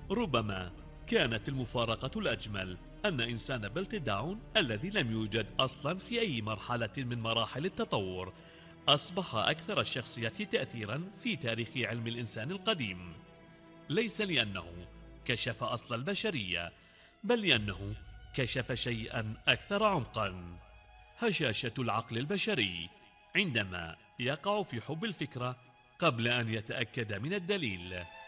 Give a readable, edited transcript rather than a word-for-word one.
ربما كانت المفارقة الأجمل أن إنسان بلتداون الذي لم يوجد أصلا في أي مرحلة من مراحل التطور أصبح أكثر الشخصيات تأثيرا في تاريخ علم الإنسان القديم، ليس لأنه كشف أصل البشرية، بل لأنه كشف شيئا أكثر عمقا: هشاشة العقل البشري عندما يقع في حب الفكرة قبل أن يتأكد من الدليل.